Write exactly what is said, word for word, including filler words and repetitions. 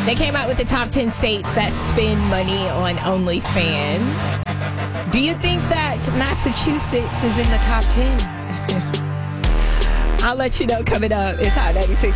They came out with the top ten states that spend money on OnlyFans. Do you think that Massachusetts is in the top ten? I'll let you know coming up. It's Hot ninety-six.